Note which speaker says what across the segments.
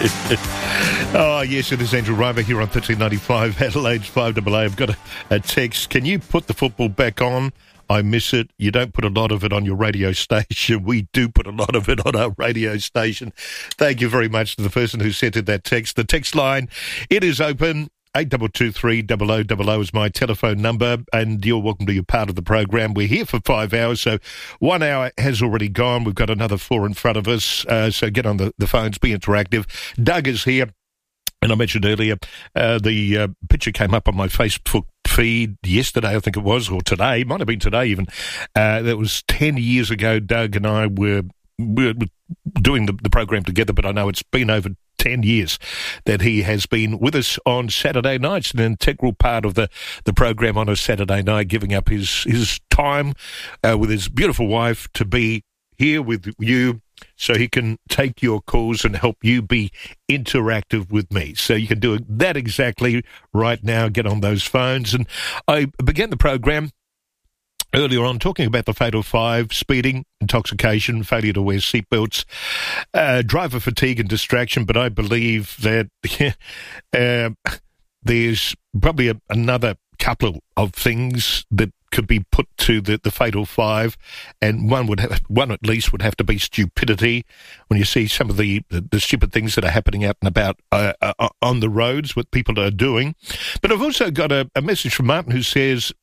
Speaker 1: Oh, yes, it is Andrew River here on 1395 Adelaide's 5AA. I've got a text. Can you put the football back on? I miss it. You don't put a lot of it on your radio station. We do put a lot of it on our radio station. Thank you very much to the person who sent in that text. The text line, it is open. 8223 is my telephone number, and you're welcome to be a part of the program. We're here for 5 hours, so 1 hour has already gone. We've got another 4 in front of us, so get on the phones, be interactive. Doug is here, and I mentioned earlier the picture came up on my Facebook feed yesterday, I think it was, or today, might have been today even. That was 10 years ago. Doug and I were doing the program together, but I know it's been over 10 years that he has been with us on Saturday nights, an integral part of the program on a Saturday night, giving up his time with his beautiful wife to be here with you so he can take your calls and help you be interactive with me. So you can do that exactly right now. Get on those phones. And I began the program earlier on talking about the Fatal Five: speeding, intoxication, failure to wear seatbelts, driver fatigue and distraction. But I believe that there's probably another couple of things that could be put to the Fatal Five, and one at least would have to be stupidity. When you see some of the stupid things that are happening out and about on the roads, what people are doing. But I've also got a message from Martin who says,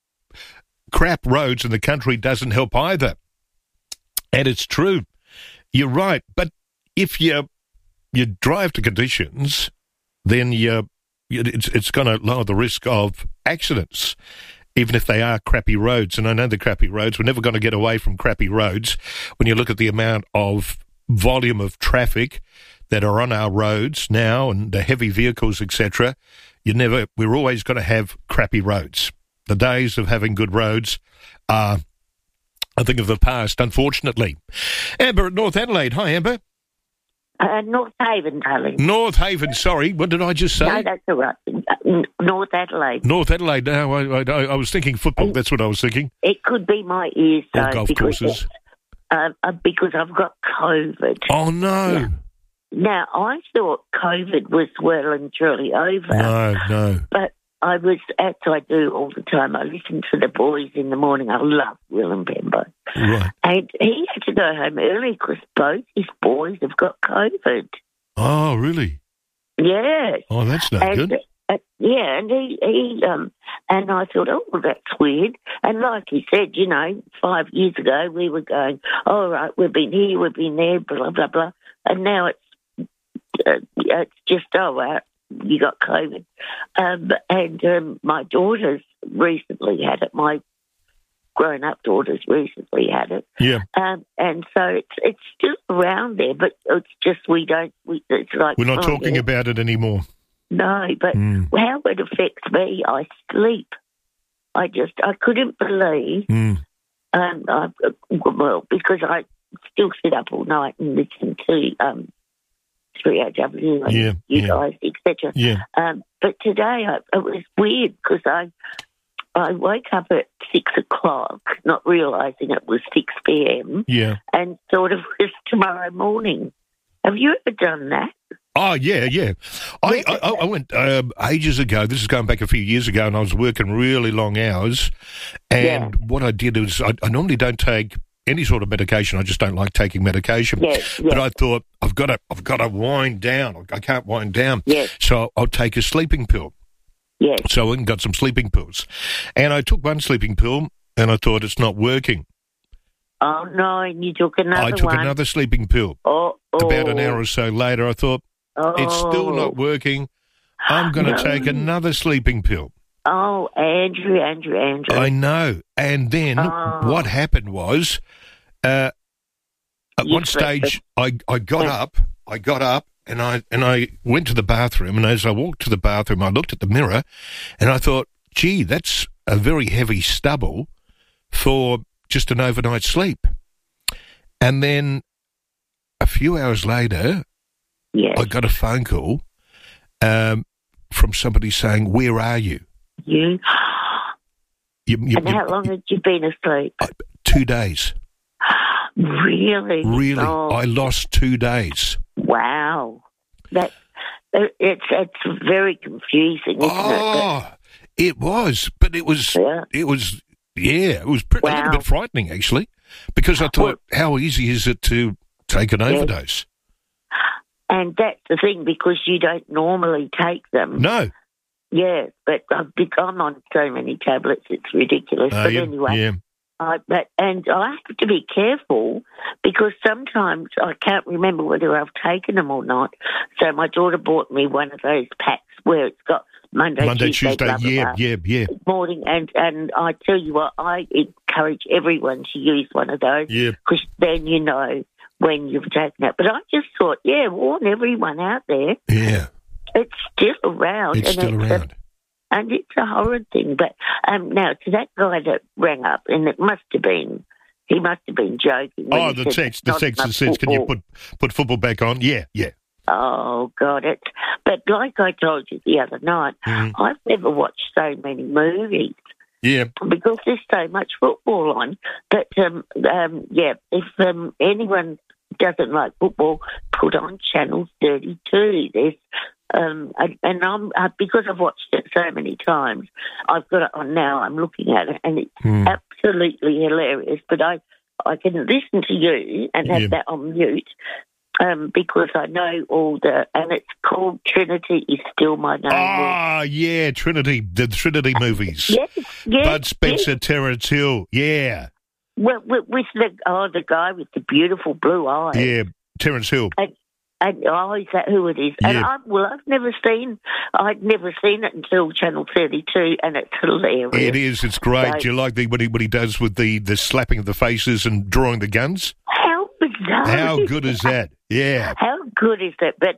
Speaker 1: crap roads in the country doesn't help either. And it's true. You're right. But if you drive to conditions, then it's going to lower the risk of accidents, even if they are crappy roads. And I know the crappy roads. We're never going to get away from crappy roads. When you look at the amount of volume of traffic that are on our roads now and the heavy vehicles, etc., we're always going to have crappy roads. The days of having good roads are, I think, of the past, unfortunately. Amber at North Adelaide. Hi, Amber.
Speaker 2: North Haven, darling.
Speaker 1: North Haven, sorry. What did I just say?
Speaker 2: No, that's all right. North Adelaide.
Speaker 1: North Adelaide. No, I was thinking football. That's what I was thinking.
Speaker 2: It could be my ears, though.
Speaker 1: Or golf courses.
Speaker 2: Because I've got COVID.
Speaker 1: Oh, no.
Speaker 2: Now, I thought COVID was well and truly over.
Speaker 1: No.
Speaker 2: But I was, as I do all the time, I listen to the boys in the morning. I love Will and Bembo.
Speaker 1: Right.
Speaker 2: And he had to go home early because both his boys have got COVID.
Speaker 1: Oh, really?
Speaker 2: Yes.
Speaker 1: Oh, that's no good.
Speaker 2: And he and I thought, oh, well, that's weird. And like he said, 5 years ago we were going, all right, we've been here, we've been there, blah, blah, blah. And now it's just, you got COVID. And my daughters recently had it. My grown-up daughters recently had it.
Speaker 1: Yeah.
Speaker 2: And so it's still around there, but it's just it's like...
Speaker 1: We're not talking about it anymore.
Speaker 2: No, but how it affects me, I sleep. I couldn't believe... because I still sit up all night and listen to... 3AW and you guys, etc.
Speaker 1: Yeah.
Speaker 2: But today it was weird because I woke up at 6 o'clock, not realising it was 6 p.m.
Speaker 1: Yeah.
Speaker 2: And thought it was tomorrow morning. Have you ever done that?
Speaker 1: Oh, yeah. I went ages ago. This is going back a few years ago, and I was working really long hours. And what I did was I normally don't take any sort of medication. I just don't like taking medication.
Speaker 2: Yes.
Speaker 1: But I thought I've got to wind down. I can't wind down.
Speaker 2: Yes.
Speaker 1: So I'll take a sleeping pill.
Speaker 2: Yes.
Speaker 1: So I went and got some sleeping pills. And I took one sleeping pill and I thought it's not working.
Speaker 2: Oh, no, and you took another one.
Speaker 1: I took another sleeping pill. About an hour or so later, I thought, it's still not working. I'm going to take another sleeping pill.
Speaker 2: Oh, Andrew.
Speaker 1: I know. And then what happened was, at one stage, I got up and I went to the bathroom. And as I walked to the bathroom, I looked at the mirror and I thought, gee, that's a very heavy stubble for just an overnight sleep. And then a few hours later, I got a phone call from somebody saying, where are you?
Speaker 2: And how long had you been asleep?
Speaker 1: 2 days.
Speaker 2: Really?
Speaker 1: Really. I lost 2 days.
Speaker 2: Wow. It's very confusing, isn't
Speaker 1: Oh, it was, but it was,
Speaker 2: Yeah.
Speaker 1: it was a little bit frightening, actually, because I thought, how easy is it to take an overdose?
Speaker 2: And that's the thing, because you don't normally take them.
Speaker 1: No.
Speaker 2: Yeah, but I'm on so many tablets, it's ridiculous. But anyway,
Speaker 1: yeah.
Speaker 2: I have to be careful, because sometimes I can't remember whether I've taken them or not. So my daughter bought me one of those packs where it's got Monday, Tuesday, blah, blah,
Speaker 1: yeah.
Speaker 2: morning, and I tell you what, I encourage everyone to use one of those, because then you know when you've taken it. But I just thought, warn everyone out there.
Speaker 1: Yeah.
Speaker 2: It's still around.
Speaker 1: It's still around.
Speaker 2: And it's a horrid thing. But now, to that guy that rang up, and he must have been joking.
Speaker 1: Oh, the text that says, can you put football back on? Yeah.
Speaker 2: Oh, God, but like I told you the other night, I've never watched so many movies.
Speaker 1: Yeah.
Speaker 2: Because there's so much football on. But, if anyone doesn't like football, put on Channel 32. There's, and I'm because I've watched it so many times, I've got it on now. I'm looking at it, and it's absolutely hilarious. But I can listen to you and have that on mute. Because I know and it's called Trinity is Still My Name.
Speaker 1: Ah, yeah, Trinity, the Trinity movies.
Speaker 2: Yes.
Speaker 1: Bud Spencer, Terence Hill, yeah.
Speaker 2: Well, with the guy with the beautiful blue eyes.
Speaker 1: Yeah, Terence Hill.
Speaker 2: And is that who it is? And I'd never seen it until Channel 32, and it's hilarious.
Speaker 1: It is, it's great. Do you like what he does with the slapping of the faces and drawing the guns?
Speaker 2: How bizarre!
Speaker 1: How good is that? Yeah.
Speaker 2: How good is that? But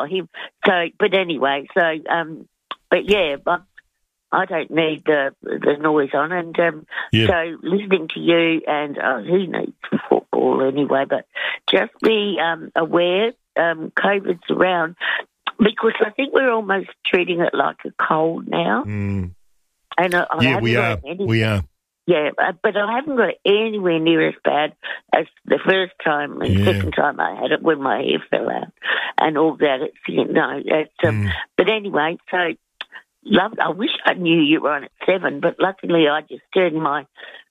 Speaker 2: I don't need the noise on, and so listening to you, and who needs football anyway? But just be aware. COVID's around, because I think we're almost treating it like a cold now. And
Speaker 1: we are.
Speaker 2: Yeah, but I haven't got it anywhere near as bad as the first time and second time I had it when my hair fell out and all that. But anyway, so I wish I knew you were on at 7, but luckily I just turned my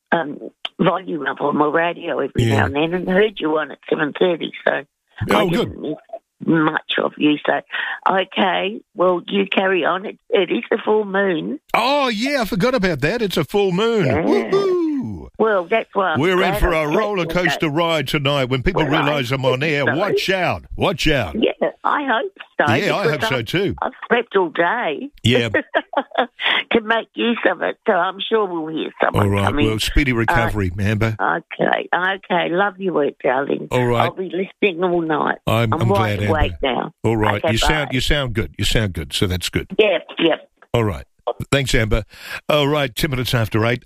Speaker 2: volume up on my radio every now and then and heard you on at 7:30. So I didn't miss much of you. So okay, well, you carry on. It is a full moon.
Speaker 1: Oh yeah, I forgot about that. It's a full moon.
Speaker 2: Yeah.
Speaker 1: Woohoo!
Speaker 2: Well, that's why
Speaker 1: we're in for a roller coaster ride tonight. When people realise I'm on air, watch out! Watch out!
Speaker 2: Yeah, I hope so.
Speaker 1: Yeah, I hope so too.
Speaker 2: I've slept all day.
Speaker 1: Yeah.
Speaker 2: To make use of it, so I'm sure we'll hear someone
Speaker 1: all right,
Speaker 2: coming.
Speaker 1: well, speedy recovery, Amber.
Speaker 2: Okay, love your work, darling.
Speaker 1: All right.
Speaker 2: I'll be listening all night.
Speaker 1: I'm
Speaker 2: wide
Speaker 1: glad,
Speaker 2: awake
Speaker 1: Amber.
Speaker 2: now.
Speaker 1: All right,
Speaker 2: okay,
Speaker 1: you sound good. You sound good, so that's good.
Speaker 2: Yep.
Speaker 1: All right. Thanks, Amber. All right, 10 minutes after 8,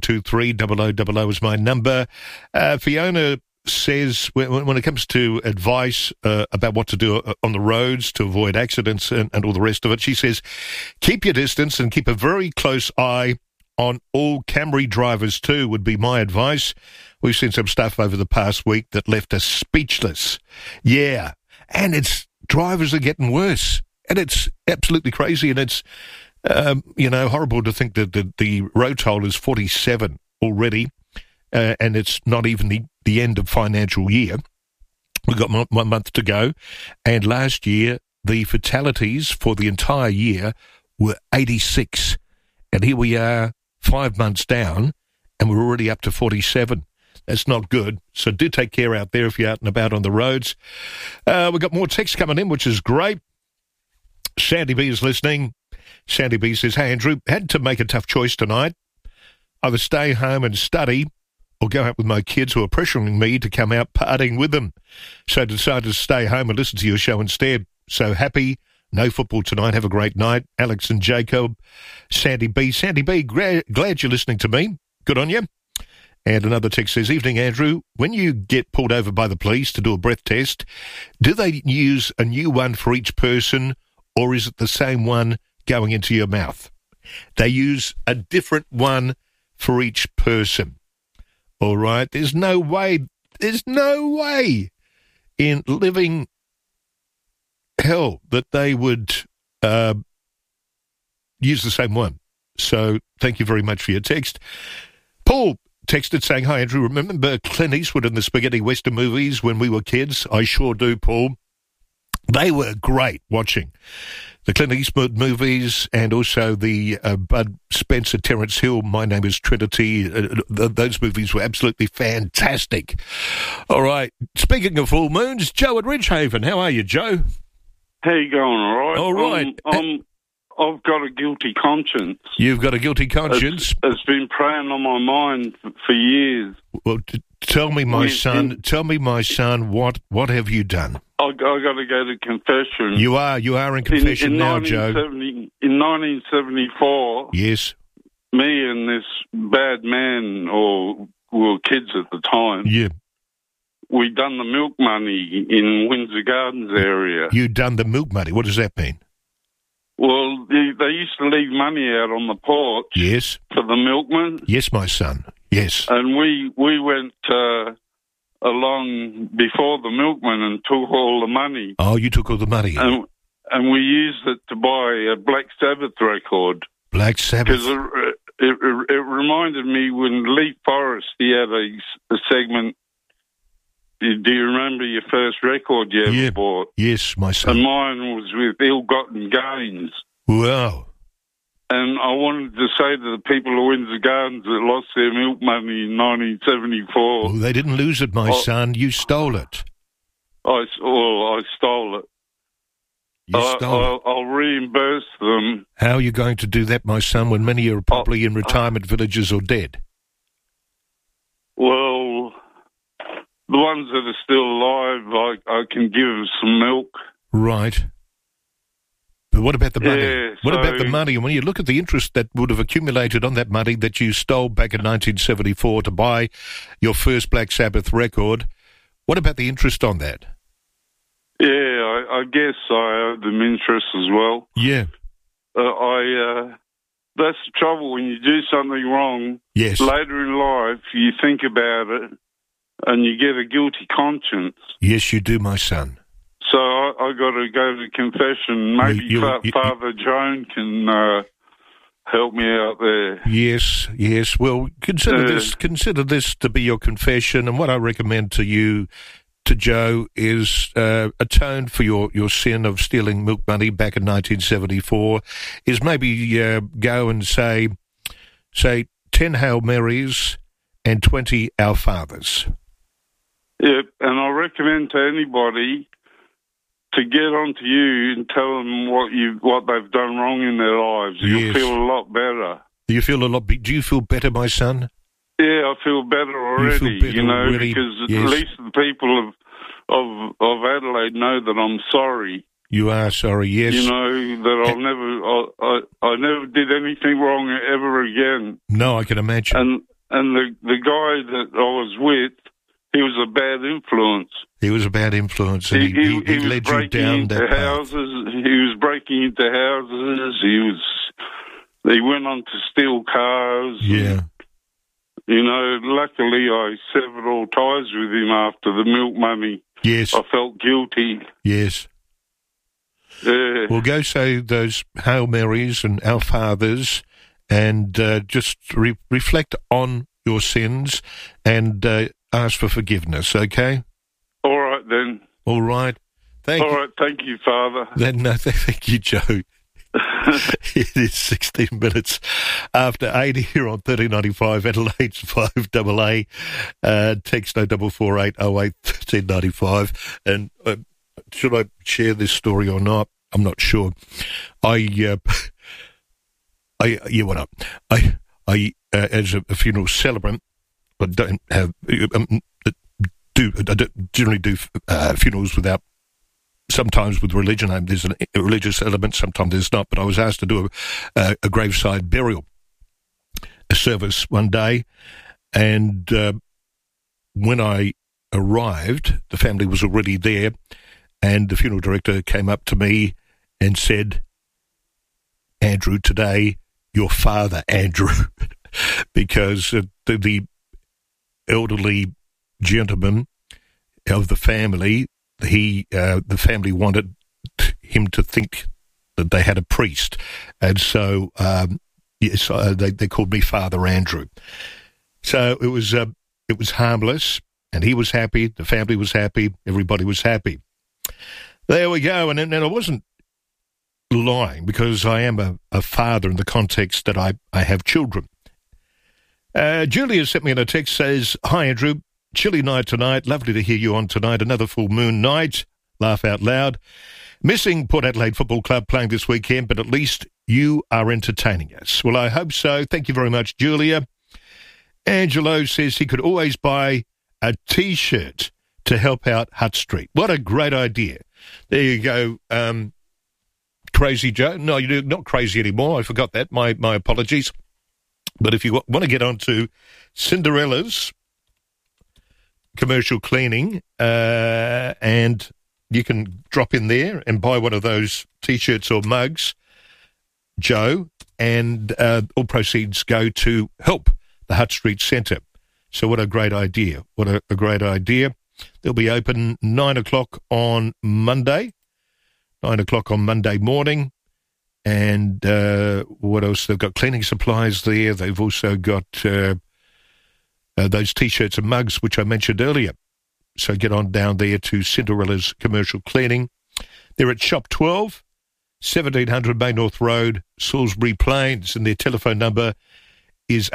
Speaker 1: 8223 is my number. Fiona says when it comes to advice about what to do on the roads to avoid accidents and all the rest of it, she says, keep your distance and keep a very close eye on all Camry drivers too, would be my advice. We've seen some stuff over the past week that left us speechless. Yeah, and drivers are getting worse, and it's absolutely crazy, and it's horrible to think that the road toll is 47 already, and it's not even the end of financial year. We've got 1 month to go, and last year the fatalities for the entire year were 86, and here we are 5 months down, and we're already up to 47. That's not good, so do take care out there if you're out and about on the roads. We've got more texts coming in, which is great. Sandy B is listening. Sandy B says, hey, Andrew, had to make a tough choice tonight. Either stay home and study or go out with my kids who are pressuring me to come out partying with them. So I decided to stay home and listen to your show instead. So happy. No football tonight. Have a great night. Alex and Jacob. Sandy B. Sandy B, glad you're listening to me. Good on you. And another text says, evening, Andrew. When you get pulled over by the police to do a breath test, do they use a new one for each person, or is it the same one going into your mouth? They use a different one for each person. All right? There's no way in living hell that they would use the same one. So thank you very much for your text. Paul texted saying, "Hi, Andrew. Remember Clint Eastwood in the spaghetti western movies when we were kids?" I sure do, Paul. They were great watching. The Clint Eastwood movies and also the Bud Spencer, Terence Hill, My Name is Trinity. Those movies were absolutely fantastic. All right. Speaking of full moons, Joe at Ridgehaven. How are you, Joe?
Speaker 3: How you going, all right?
Speaker 1: All right.
Speaker 3: I've got a guilty conscience.
Speaker 1: You've got a guilty conscience?
Speaker 3: It's been preying on my mind for years.
Speaker 1: Well, tell me, my son, what have you done?
Speaker 3: I got to go to confession.
Speaker 1: You are in confession now, Joe.
Speaker 3: In 1974,
Speaker 1: yes,
Speaker 3: me and this bad man, or we were kids at the time,
Speaker 1: yeah,
Speaker 3: we done the milk money in Windsor Gardens area.
Speaker 1: You done the milk money? What does that mean?
Speaker 3: Well, they used to leave money out on the porch.
Speaker 1: Yes.
Speaker 3: For the milkman.
Speaker 1: Yes, my son. Yes.
Speaker 3: And we went along before the milkman and took all the money.
Speaker 1: Oh, you took all the money.
Speaker 3: And we used it to buy a Black Sabbath record.
Speaker 1: Black Sabbath?
Speaker 3: Because it reminded me when Lee Forrest, he had a segment. Do you remember your first record you ever bought?
Speaker 1: Yes, my son.
Speaker 3: And mine was with Ill-Gotten Gains.
Speaker 1: Wow.
Speaker 3: And I wanted to say to the people of Windsor Gardens that lost their milk money in 1974...
Speaker 1: Oh, they didn't lose it, my son. You stole it.
Speaker 3: I stole it.
Speaker 1: You stole it.
Speaker 3: I'll reimburse them.
Speaker 1: How are you going to do that, my son, when many are probably in retirement villages or dead?
Speaker 3: Well... The ones that are still alive, I can give them some milk.
Speaker 1: Right. But what about the money?
Speaker 3: Yeah,
Speaker 1: what about the money? And when you look at the interest that would have accumulated on that money that you stole back in 1974 to buy your first Black Sabbath record, what about the interest on that?
Speaker 3: Yeah, I guess I owe them interest as well.
Speaker 1: Yeah.
Speaker 3: That's the trouble when you do something wrong.
Speaker 1: Yes.
Speaker 3: Later in life, you think about it. And you get a guilty conscience.
Speaker 1: Yes, you do, my son.
Speaker 3: So I got to go to confession. Maybe Father Joan can help me out there.
Speaker 1: Yes. Well, consider this to be your confession. And what I recommend to you, to Joe, is atone for your sin of stealing milk money back in 1974. Is maybe go and say 10 Hail Marys and 20 Our Fathers.
Speaker 3: Yep, and I recommend to anybody to get on to you and tell them what they've done wrong in their lives. You'll feel a lot better.
Speaker 1: Do you feel better, my son?
Speaker 3: Yeah, I feel better already. Because at least the people of Adelaide know that I'm sorry.
Speaker 1: You are sorry, yes.
Speaker 3: You know that I never did anything wrong ever again.
Speaker 1: No, I can imagine.
Speaker 3: And the guy that I was with, he was a bad influence. He was a bad influence,
Speaker 1: and he led you down that path.
Speaker 3: He was breaking into houses. He went on to steal cars.
Speaker 1: Yeah.
Speaker 3: Luckily I severed all ties with him after the milk money.
Speaker 1: Yes.
Speaker 3: I felt guilty.
Speaker 1: Yes.
Speaker 3: Yeah.
Speaker 1: Well, go say those Hail Marys and Our Fathers and just reflect on your sins and ask for forgiveness, okay?
Speaker 3: All right, then.
Speaker 1: All right. Thank
Speaker 3: you, Father.
Speaker 1: Thank you, Joe. It is 16 minutes after 8 here on 1395 Adelaide's 5AA. Text 0448 08 1395. And should I share this story or not? I'm not sure. I as a funeral celebrant, I don't have I don't generally do funerals without. Sometimes with religion, there's a religious element. Sometimes there's not. But I was asked to do a graveside burial, a service one day, and when I arrived, the family was already there, and the funeral director came up to me and said, "Andrew, today your father, Andrew," because the elderly gentleman of the family, the family wanted him to think that they had a priest. And so, they called me Father Andrew. So it was harmless, and he was happy, the family was happy, everybody was happy. There we go. And I wasn't lying, because I am a father in the context that I have children. Julia sent me a text, says, "Hi, Andrew. Chilly night tonight. Lovely to hear you on tonight. Another full moon night. Laugh out loud. Missing Port Adelaide Football Club playing this weekend, but at least you are entertaining us." Well, I hope so. Thank you very much, Julia. Angelo says he could always buy a T-shirt to help out Hutt Street. What a great idea. There you go, Crazy Joe. No, you're not crazy anymore. I forgot that. My apologies. But if you want to get on to Cinderella's commercial cleaning, and you can drop in there and buy one of those T-shirts or mugs, Joe, and all proceeds go to help the Hutt Street Centre. So what a great idea. What a great idea. They'll be open 9 o'clock on Monday. 9 o'clock on Monday morning. And what else? They've got cleaning supplies there. They've also got those T-shirts and mugs, which I mentioned earlier. So get on down there to Cinderella's Commercial Cleaning. They're at Shop 12, 1700 Bay North Road, Salisbury Plains, and their telephone number is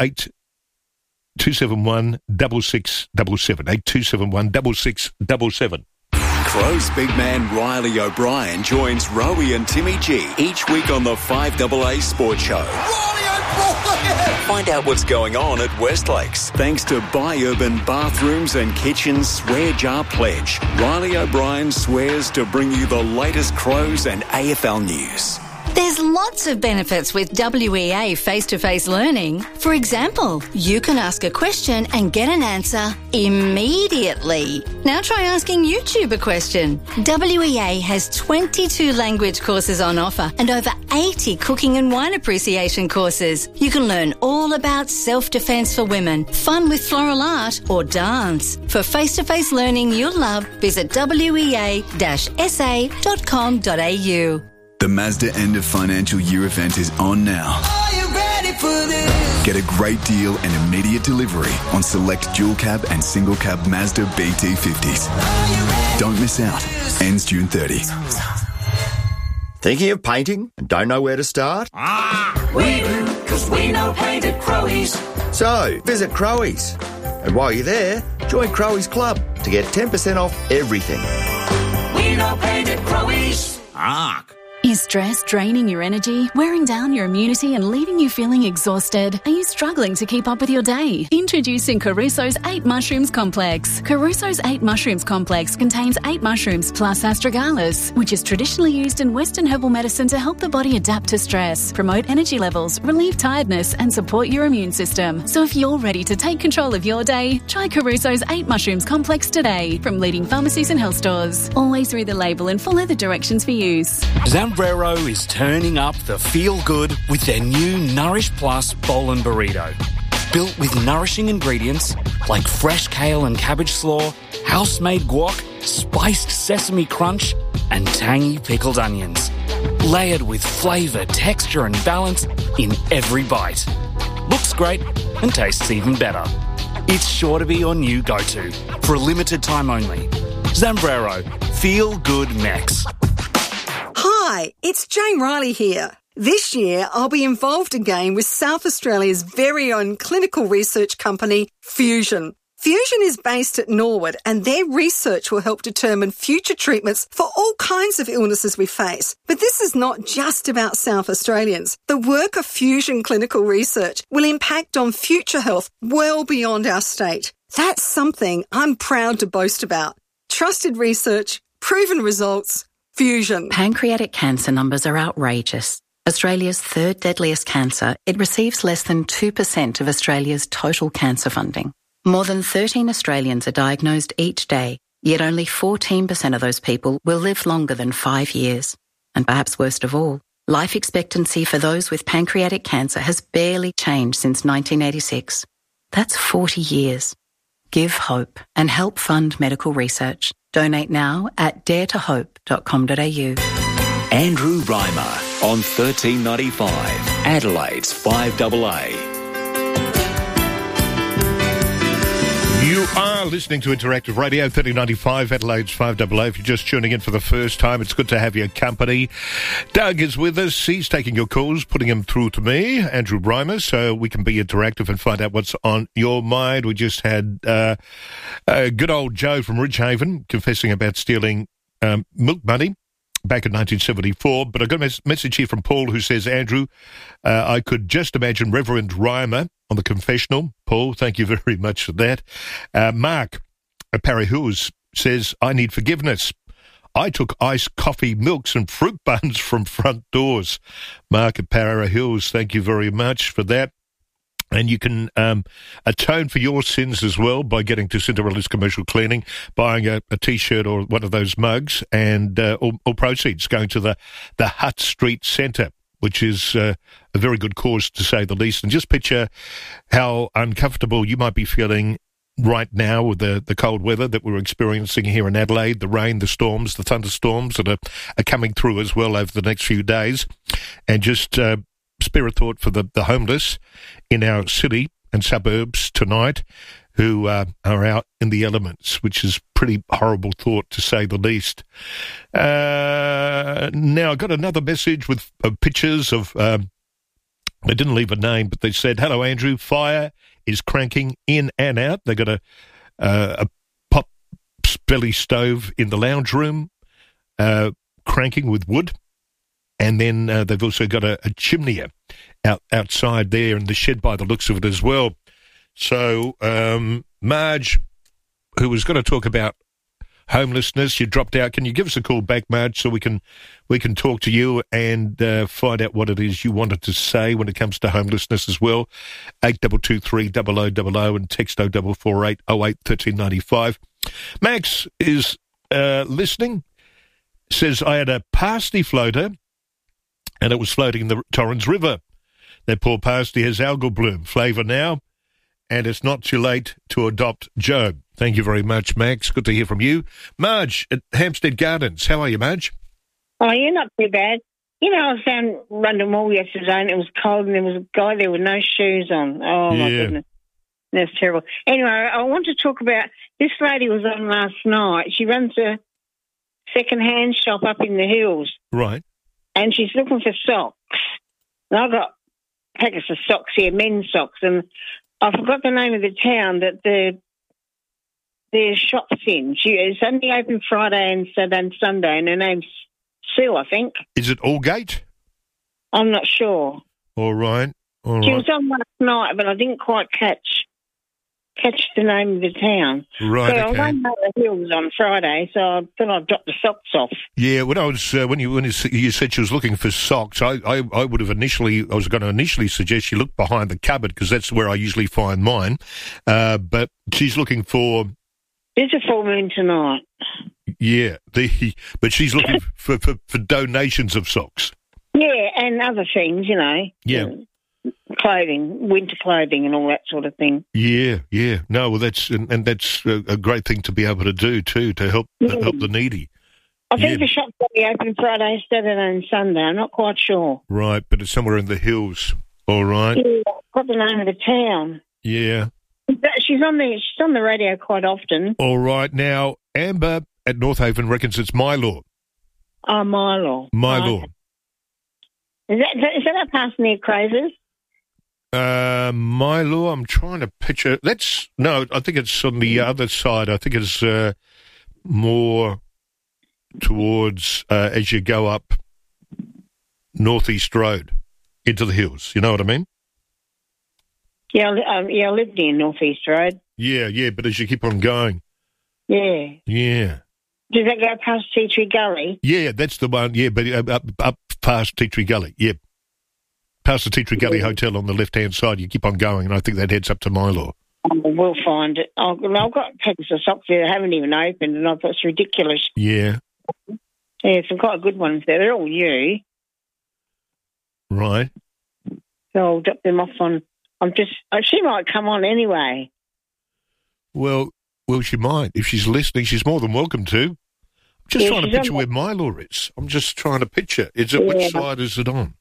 Speaker 1: 8271 6677. 8271 6677.
Speaker 4: Crows big man Riley O'Brien joins Rowie and Timmy G each week on the 5AA Sports Show. Riley O'Brien! Find out what's going on at Westlakes. Thanks to Buy Urban Bathrooms and Kitchens Swear Jar Pledge. Riley O'Brien swears to bring you the latest Crows and AFL news.
Speaker 5: There's lots of benefits with WEA face-to-face learning. For example, you can ask a question and get an answer immediately. Now try asking YouTube a question. WEA has 22 language courses on offer and over 80 cooking and wine appreciation courses. You can learn all about self-defense for women, fun with floral art or dance. For face-to-face learning you'll love, visit wea-sa.com.au.
Speaker 6: The Mazda end of financial year event is on now.
Speaker 7: Are you ready for this?
Speaker 6: Get a great deal and immediate delivery on select dual cab and single cab Mazda BT50s. Don't miss out. Ends June 30.
Speaker 8: Thinking of painting and don't know where to start?
Speaker 7: We do, because we know paint at Crowies.
Speaker 8: So, visit Crowies. And while you're there, join Crowies Club to get 10% off everything.
Speaker 7: We know paint at Crowies.
Speaker 9: Is stress draining your energy, wearing down your immunity and leaving you feeling exhausted? Are you struggling to keep up with your day? Introducing Caruso's 8 Mushrooms Complex. Caruso's 8 Mushrooms Complex contains 8 mushrooms plus astragalus, which is traditionally used in Western herbal medicine to help the body adapt to stress, promote energy levels, relieve tiredness and support your immune system. So if you're ready to take control of your day, try Caruso's 8 Mushrooms Complex today from leading pharmacies and health stores. Always read the label and follow the directions for use.
Speaker 10: Zambrero is turning up the feel-good with their new Nourish Plus Bowl and Burrito. Built with nourishing ingredients like fresh kale and cabbage slaw, house-made guac, spiced sesame crunch, and tangy pickled onions. Layered with flavour, texture and balance in every bite. Looks great and tastes even better. It's sure to be your new go-to for a limited time only. Zambrero. Feel Good Mex.
Speaker 11: Hi, it's Jane Riley here. This year, I'll be involved again with South Australia's very own clinical research company, Fusion. Fusion is based at Norwood and their research will help determine future treatments for all kinds of illnesses we face. But this is not just about South Australians. The work of Fusion Clinical Research will impact on future health well beyond our state. That's something I'm proud to boast about. Trusted research, proven results, Fusion.
Speaker 12: Pancreatic cancer numbers are outrageous. Australia's third deadliest cancer, it receives less than 2% of Australia's total cancer funding. More than 13 Australians are diagnosed each day, yet only 14% of those people will live longer than 5 years. And perhaps worst of all, life expectancy for those with pancreatic cancer has barely changed since 1986. That's 40 years. Give hope and help fund medical research. Donate now at daretohope.com.au.
Speaker 4: Andrew Reimer on 1395, Adelaide's 5AA.
Speaker 1: You are listening to Interactive Radio, 1395, Adelaide's 5AA. If you're just tuning in for the first time, it's good to have your company. Doug is with us. He's taking your calls, putting them through to me, Andrew Reimer, so we can be interactive and find out what's on your mind. We just had good old Joe from Ridgehaven confessing about stealing milk money back in 1974. But I got a message here from Paul who says, Andrew, I could just imagine Reverend Reimer on the confessional. Paul, thank you very much for that. Mark at Parra Hills says, I need forgiveness. I took iced coffee, milks and fruit buns from front doors. Mark at Parra Hills, thank you very much for that. And you can atone for your sins as well by getting to Cinderella's Commercial Cleaning, buying a T-shirt or one of those mugs, and all proceeds going to the Hutt Street Centre, which is a very good cause, to say the least. And just picture how uncomfortable you might be feeling right now with the cold weather that we're experiencing here in Adelaide, the rain, the storms, the thunderstorms that are coming through as well over the next few days. And just spare a thought for the homeless in our city and suburbs tonight who are out in the elements, which is pretty horrible thought, to say the least. Now, I got another message with pictures of, they didn't leave a name, but they said, hello, Andrew, fire is cranking in and out. They got a pot belly stove in the lounge room, cranking with wood. And then they've also got a chimney outside there in the shed by the looks of it as well. So, Marge, who was going to talk about homelessness, you dropped out. Can you give us a call back, Marge, so we can talk to you and find out what it is you wanted to say when it comes to homelessness as well? 8223 0000 and text 0448 08 1395. Max is listening. Says, I had a pasty floater and it was floating in the Torrens River. That poor pasty has algal bloom flavour now, and it's not too late to adopt Joe. Thank you very much, Max. Good to hear from you. Marge at Hampstead Gardens. How are you, Marge?
Speaker 13: Oh, yeah, not too bad. You know, I was down London Mall yesterday and it was cold and there was a guy there with no shoes on. Oh, my goodness. That's terrible. Anyway, I want to talk about, this lady was on last night. She runs a second-hand shop up in the hills.
Speaker 1: Right.
Speaker 13: And she's looking for socks. And I've got packets of socks here, men's socks, and I forgot the name of the town that their shop's in. It's only open Friday and Saturday and Sunday, and her name's Sue, I think.
Speaker 1: Is it Aldgate?
Speaker 13: I'm not sure.
Speaker 1: All right.
Speaker 13: She was on last night, but I didn't quite catch the name of the town.
Speaker 1: Right,
Speaker 13: so I went over the hills on Friday, so I thought I'd drop the socks off. Yeah,
Speaker 1: when I was when you said she was looking for socks, I would have I was going to initially suggest you look behind the cupboard because that's where I usually find mine. But she's looking for.
Speaker 13: There's a full moon tonight.
Speaker 1: Yeah, but she's looking for donations of socks.
Speaker 13: Yeah, and other things, you know.
Speaker 1: Yeah.
Speaker 13: Clothing, winter clothing and all that sort of thing.
Speaker 1: Yeah. No, well, that's a great thing to be able to do, too, to help the needy.
Speaker 13: I think the shop's only open Friday, Saturday and Sunday. I'm not quite sure.
Speaker 1: Right, but it's somewhere in the hills. All right.
Speaker 13: Yeah, I've got the name of the town.
Speaker 1: Yeah.
Speaker 13: She's on the radio quite often.
Speaker 1: All right. Now, Amber at North Haven reckons it's Mylor.
Speaker 13: Oh, Mylor.
Speaker 1: Mylor.
Speaker 13: Is that past near Crazes?
Speaker 1: Mylor, I'm trying to picture. I think it's on the other side. I think it's more towards as you go up Northeast Road into the hills. You know what I mean?
Speaker 13: Yeah, I live near Northeast Road.
Speaker 1: Yeah, but as you keep on going.
Speaker 13: Yeah.
Speaker 1: Yeah.
Speaker 13: Does that go past Tea Tree Gully?
Speaker 1: Yeah, that's the one. Yeah, but up past Tea Tree Gully. Yeah. Past the Tea Tree Gully Hotel on the left-hand side, you keep on going, and I think that heads up to Mylor.
Speaker 13: We'll find it. I've got packets of socks there that haven't even opened, and I thought it's ridiculous.
Speaker 1: Yeah.
Speaker 13: Yeah, some quite good ones there. They're all new.
Speaker 1: Right.
Speaker 13: So I'll drop them off on. She might come on anyway.
Speaker 1: Well, she might. If she's listening, she's more than welcome to. Just trying to picture where Mylor is. I'm just trying to picture. Which side is it on?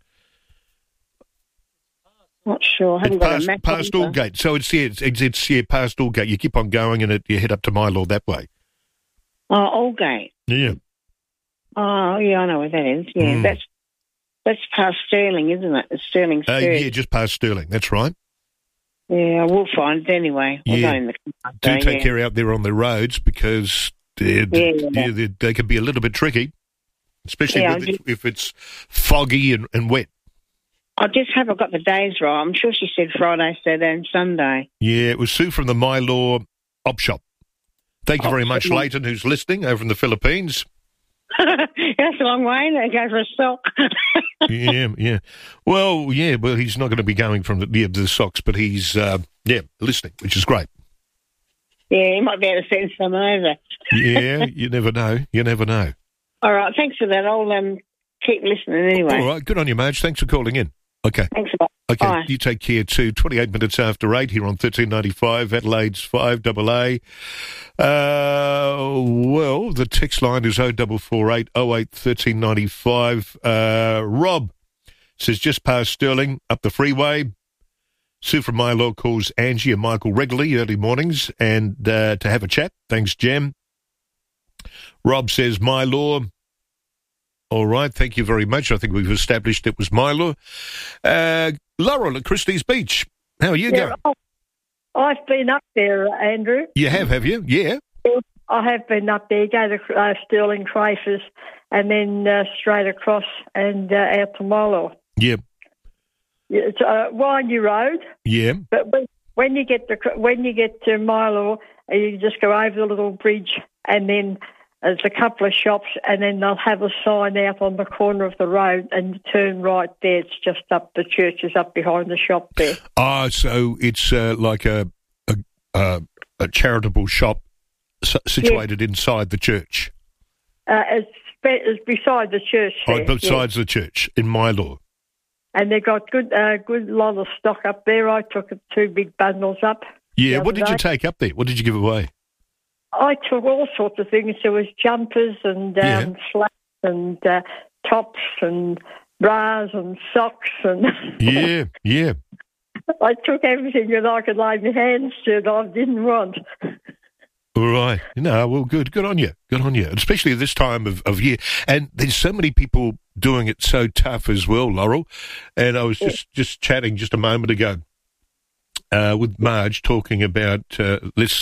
Speaker 13: Not sure. I haven't got a map.
Speaker 1: Past Aldgate. So it's past Aldgate. You keep on going and you head up to Mylor that way.
Speaker 13: Oh, Aldgate.
Speaker 1: Yeah.
Speaker 13: Oh, yeah, I know where that is. Yeah, that's past Stirling, isn't it? It's Stirling Street.
Speaker 1: Yeah, just past Stirling. That's right.
Speaker 13: Yeah, we'll find it anyway.
Speaker 1: Yeah. Do take care out there on the roads because they can be a little bit tricky, especially if it's foggy and wet.
Speaker 13: I just haven't got the days right. I'm sure she said Friday, Saturday and Sunday.
Speaker 1: Yeah, it was Sue from the Mylor Op Shop. Thank you very much, Leighton, who's listening over in the Philippines.
Speaker 13: That's a long way to go for a sock.
Speaker 1: Yeah. Well, he's not going to be going from the socks, but he's, listening, which is great.
Speaker 13: Yeah, he might be able to send some over.
Speaker 1: Yeah, you never know.
Speaker 13: All right, thanks for that. I'll keep listening anyway.
Speaker 1: All right, good on you, Marge. Thanks for calling in. Okay.
Speaker 13: Thanks a lot.
Speaker 1: Okay,
Speaker 13: Bye.
Speaker 1: You take care too. 28 minutes after 8 here on 1395, Adelaide's 5AA. Well, the text line is 0448 08 1395. Rob says just past Stirling, up the freeway. Sue from Mylor calls Angie and Michael regularly early mornings and to have a chat. Thanks, Jem. Rob says Mylor. All right, thank you very much. I think we've established it was Mylor. Laurel at Christie's Beach. How are you going?
Speaker 14: I've been up there, Andrew.
Speaker 1: You have you? Yeah.
Speaker 14: I have been up there. Go to Stirling Crafers and then straight across and out to Mylor.
Speaker 1: Yeah.
Speaker 14: It's windy road.
Speaker 1: Yeah.
Speaker 14: But when you get to Mylor, you just go over the little bridge and then there's a couple of shops and then they'll have a sign out on the corner of the road and you turn right there. It's just up, the church is up behind the shop there.
Speaker 1: Ah, so it's like a charitable shop situated inside the church.
Speaker 14: It's beside the church there.
Speaker 1: Oh, besides the church in Mylor.
Speaker 14: And they got good lot of stock up there. I took 2 big bundles up.
Speaker 1: Yeah, what did you take up there? What did you give away?
Speaker 14: I took all sorts of things. There was jumpers and slacks and tops and bras and socks and
Speaker 1: yeah.
Speaker 14: I took everything that I could lay my hands to that I didn't want.
Speaker 1: All right. No, well, good on you. Good on you, especially this time of year. And there's so many people doing it so tough as well, Laurel. And I was just chatting just a moment ago with Marge talking about this.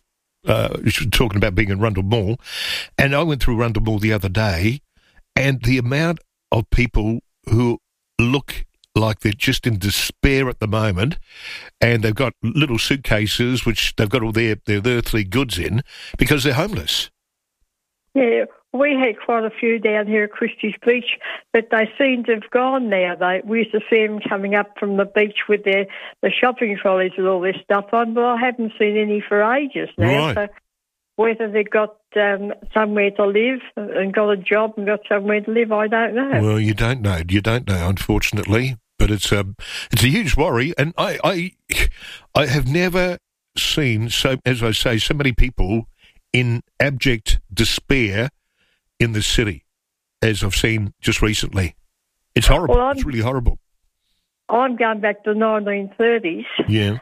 Speaker 1: She was talking about being in Rundle Mall, and I went through Rundle Mall the other day, and the amount of people who look like they're just in despair at the moment, and they've got little suitcases which they've got all their earthly goods in because they're homeless.
Speaker 14: Yeah, we had quite a few down here at Christie's Beach, but they seem to have gone now. We used to see them coming up from the beach with the shopping trolleys with all their stuff on, but I haven't seen any for ages now.
Speaker 1: Right.
Speaker 14: So whether they've got somewhere to live and got a job and got somewhere to live, I don't know.
Speaker 1: Well, you don't know. You don't know, unfortunately. But it's a huge worry, and I have never seen, so as I say, so many people in abject despair in the city as I've seen just recently. It's horrible. It's really horrible.
Speaker 14: I'm going back to the 1930s.
Speaker 1: Yeah.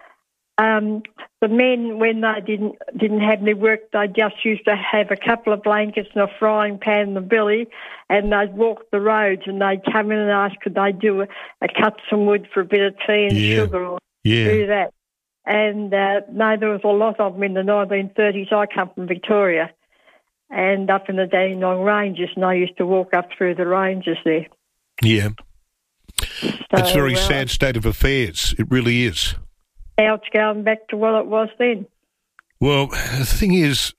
Speaker 14: The men, when they didn't have any work, they just used to have a couple of blankets and a frying pan and a billy, and they'd walk the roads and they'd come in and ask could they do cut some wood for a bit of tea and sugar or do that. And no, there was a lot of them in the 1930s. I come from Victoria and up in the Dandenong Ranges, and I used to walk up through the ranges there.
Speaker 1: Yeah. It's a very sad state of affairs. It really is.
Speaker 14: Now it's going back to what it was then.
Speaker 1: Well, the thing is,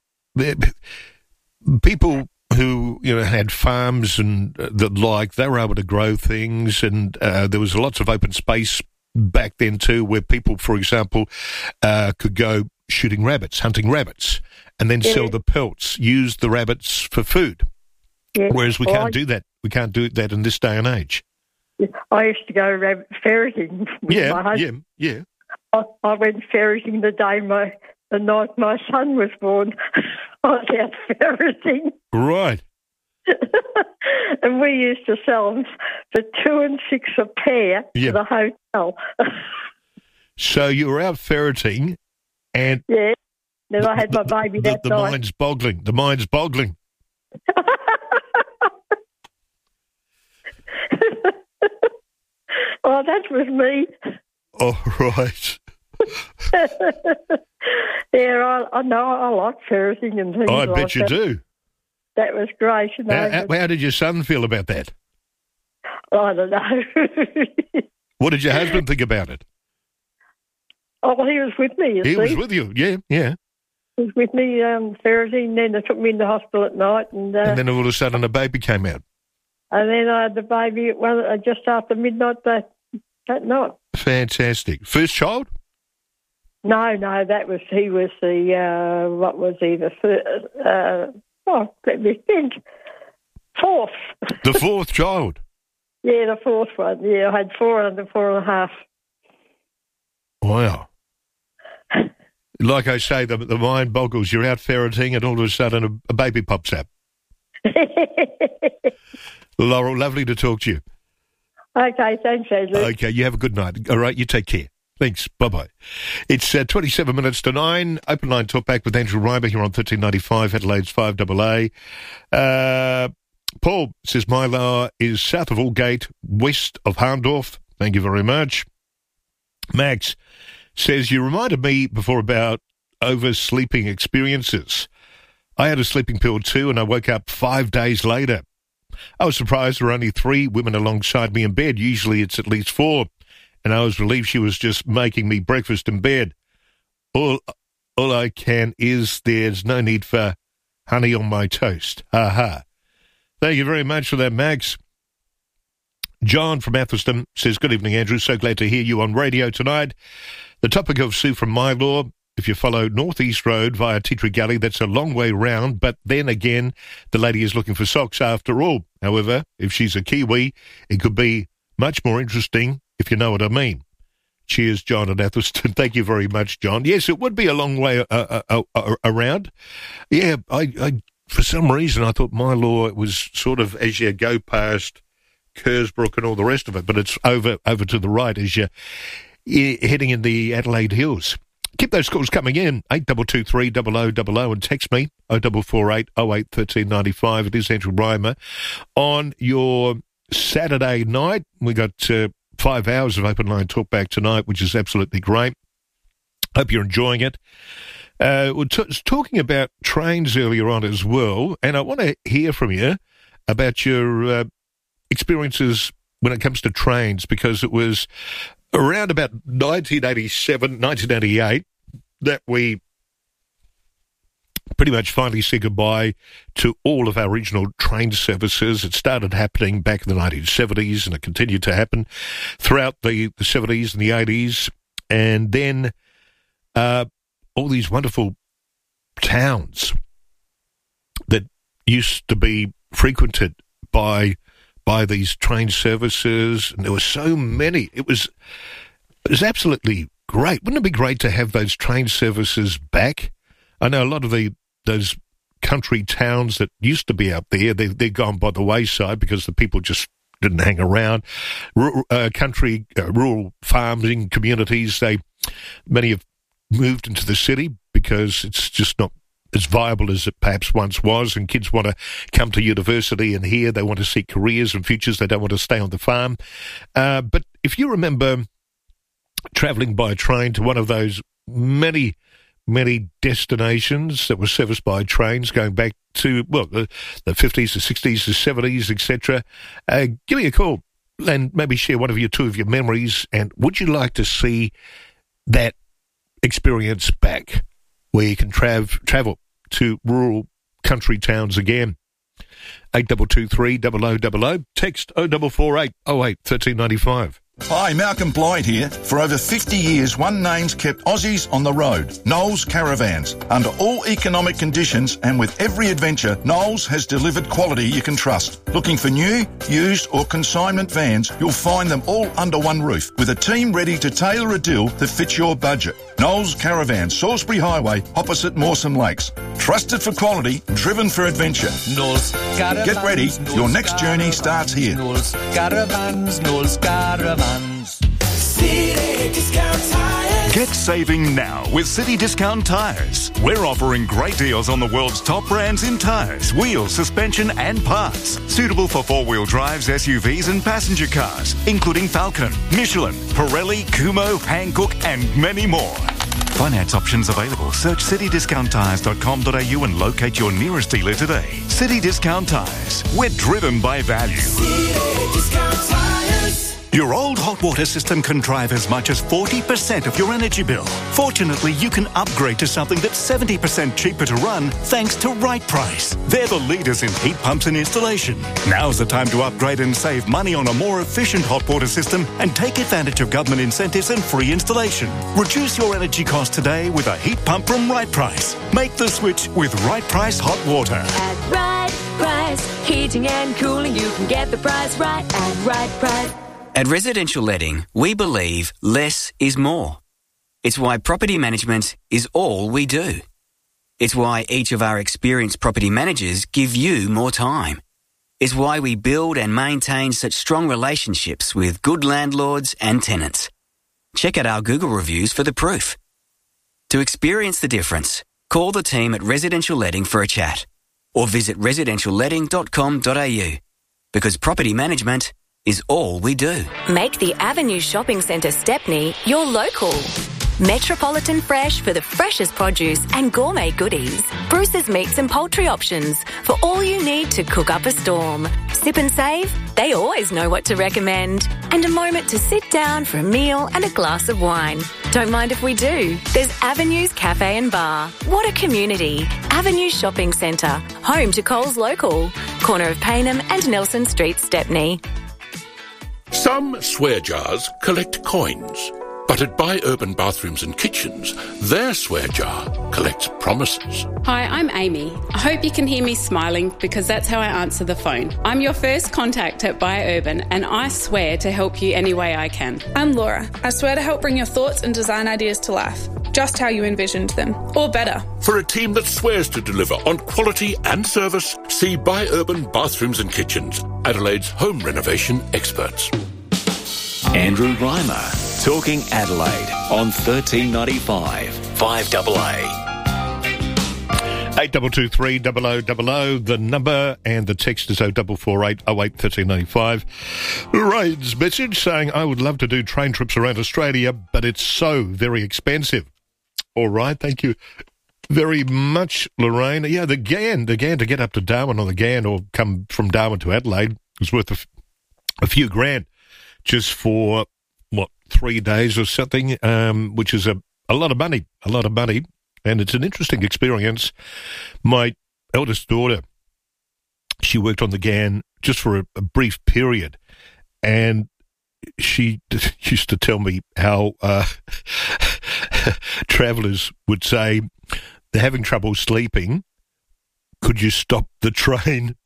Speaker 1: people who had farms and they were able to grow things, and there was lots of open space back then too, where people, for example, could go shooting rabbits, hunting rabbits, and then sell the pelts, use the rabbits for food. Yeah. Whereas we can't do that. We can't do that in this day and age.
Speaker 14: I used to go rabbit ferreting with my husband.
Speaker 1: Yeah.
Speaker 14: I went ferreting the night my son was born. I was out ferreting.
Speaker 1: Right.
Speaker 14: And we used to sell them for $2 and $6 a pair to the hotel.
Speaker 1: So you were out ferreting, and
Speaker 14: yeah, then I had my baby that
Speaker 1: the
Speaker 14: night.
Speaker 1: mind's boggling. The mind's boggling.
Speaker 14: Oh, that was me.
Speaker 1: Oh, right.
Speaker 14: Yeah, I know. I like ferreting and things
Speaker 1: I
Speaker 14: like
Speaker 1: bet you
Speaker 14: that.
Speaker 1: do.
Speaker 14: That was great. You know,
Speaker 1: How did your son feel about that?
Speaker 14: I don't know.
Speaker 1: What did your husband think about it?
Speaker 14: Oh, well, he was with me,
Speaker 1: He was with you, yeah.
Speaker 14: He was with me ferreting, then they took me into hospital at night. And
Speaker 1: then all of a sudden a baby came out.
Speaker 14: And then I had the baby just after midnight that night.
Speaker 1: Fantastic. First child?
Speaker 14: No, he was the, what was he, let me think, fourth.
Speaker 1: The fourth child?
Speaker 14: Yeah, the fourth one. Yeah, I had 4 under 4.5.
Speaker 1: Wow. Like I say, the mind boggles. You're out ferreting and all of a sudden a baby pops up. Laurel, lovely to talk to you.
Speaker 14: Okay, thanks, Andrew.
Speaker 1: Okay, you have a good night. All right, you take care. Thanks. Bye-bye. It's 27 minutes to 9. Open line talk back with Andrew Reimer here on 1395, Adelaide's 5AA. Paul says, my law is south of Aldgate, west of Harndorf. Thank you very much. Max says, you reminded me before about oversleeping experiences. I had a sleeping pill too, and I woke up 5 days later. I was surprised there were only 3 women alongside me in bed. Usually it's at least 4. And I was relieved she was just making me breakfast in bed. All I can is there's no need for honey on my toast. Ha ha. Thank you very much for that, Max. John from Athelston says, good evening, Andrew. So glad to hear you on radio tonight. The topic of Sue from My Law. If you follow North East Road via Tea Tree Gully, that's a long way round, but then again, the lady is looking for socks after all. However, if she's a Kiwi, it could be much more interesting, if you know what I mean. Cheers, John and Athelston. Thank you very much, John. Yes, it would be a long way around. Yeah, I for some reason, I thought My Law was sort of as you go past Kersbrook and all the rest of it, but it's over to the right as you're heading in the Adelaide Hills. Keep those calls coming in, 8223 0000, and text me, 0448 08 1395. It is Andrew Reimer. On your Saturday night, we got 5 hours of open line talk back tonight, which is absolutely great. Hope you're enjoying it. We're talking about trains earlier on as well, and I want to hear from you about your experiences when it comes to trains, because it was around about 1987, 1988 that we pretty much finally said goodbye to all of our regional train services. It started happening back in the 1970s, and it continued to happen throughout the 70s and the 80s. And then all these wonderful towns that used to be frequented by these train services, and there were so many. It was absolutely great. Wouldn't it be great to have those train services back? I know a lot of those country towns that used to be out there, they're gone by the wayside because the people just didn't hang around. Rural farming communities, many have moved into the city because it's just not as viable as it perhaps once was, and kids want to come to university, and here they want to seek careers and futures. They don't want to stay on the farm. But if you remember travelling by train to one of those many destinations that were serviced by trains going back to, the 50s, the 60s, the 70s, etc., give me a call and maybe share two of your memories. And would you like to see that experience back, where you can travel to rural country towns again? 8223 0000, text 0448 08 1395.
Speaker 15: Hi, Malcolm Blythe here. For over 50 years, One Name's kept Aussies on the road. Knowles Caravans. Under all economic conditions and with every adventure, Knowles has delivered quality you can trust. Looking for new, used or consignment vans, you'll find them all under one roof with a team ready to tailor a deal that fits your budget. Knowles Caravan, Salisbury Highway, opposite Mawson Lakes. Trusted for quality, driven for adventure.
Speaker 16: Knowles Caravans.
Speaker 15: Get ready, your next journey starts here.
Speaker 16: Knowles Caravans, Knowles Caravans. City Discount Tires.
Speaker 17: Get saving now with City Discount Tires. We're offering great deals on the world's top brands in tires, wheels, suspension and parts. Suitable for four-wheel drives, SUVs and passenger cars, including Falcon, Michelin, Pirelli, Kumho, Hankook and many more. Finance options available. Search citydiscounttires.com.au and locate your nearest dealer today. City Discount Tires. We're driven by value.
Speaker 16: City Discount Tires.
Speaker 17: Your old hot water system can drive as much as 40% of your energy bill. Fortunately, you can upgrade to something that's 70% cheaper to run thanks to Right Price. They're the leaders in heat pumps and installation. Now's the time to upgrade and save money on a more efficient hot water system and take advantage of government incentives and free installation. Reduce your energy costs today with a heat pump from Right Price. Make the switch with Right Price Hot Water.
Speaker 18: At Right Price, heating and cooling, you can get the price right at Right Price.
Speaker 19: At Residential Letting, we believe less is more. It's why property management is all we do. It's why each of our experienced property managers give you more time. It's why we build and maintain such strong relationships with good landlords and tenants. Check out our Google reviews for the proof. To experience the difference, call the team at Residential Letting for a chat or visit residentialletting.com.au because property management is all we do.
Speaker 18: Make the Avenue Shopping Centre Stepney your local. Metropolitan Fresh for the freshest produce and gourmet goodies. Bruce's Meats and Poultry options for all you need to cook up a storm. Sip and save, they always know what to recommend. And a moment to sit down for a meal and a glass of wine. Don't mind if we do. There's Avenue's Cafe and Bar. What a community. Avenue Shopping Centre, home to Coles Local. Corner of Paynham and Nelson Street, Stepney.
Speaker 20: Some swear jars collect coins, but at Buy Urban Bathrooms and Kitchens, their swear jar collects promises.
Speaker 21: Hi, I'm Amy. I hope you can hear me smiling because that's how I answer the phone. I'm your first contact at Buy Urban and I swear to help you any way I can.
Speaker 22: I'm Laura. I swear to help bring your thoughts and design ideas to life, just how you envisioned them, or better.
Speaker 20: For a team that swears to deliver on quality and service, see Buy Urban Bathrooms and Kitchens, Adelaide's home renovation experts.
Speaker 4: Andrew Reimer, talking Adelaide on 1395 5AA.
Speaker 1: 8223 0000, the number, and the text is 0448 08 1395. Lorraine's message saying, I would love to do train trips around Australia, but it's so very expensive. All right, thank you very much, Lorraine. Yeah, the Ghan to get up to Darwin on the Ghan or come from Darwin to Adelaide is worth a few grand just for, 3 days or something, which is a lot of money, and it's an interesting experience. My eldest daughter, she worked on the Ghan just for a brief period, and she used to tell me how travellers would say they're having trouble sleeping. Could you stop the train?